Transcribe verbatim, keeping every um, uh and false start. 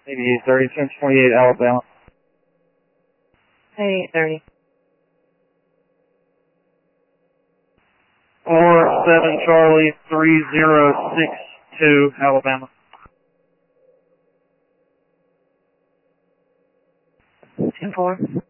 eighty-eight thirty, Center twenty-eight, Alabama. eighty-eight thirty. four seven Charlie, three zero six two, Alabama. ten four.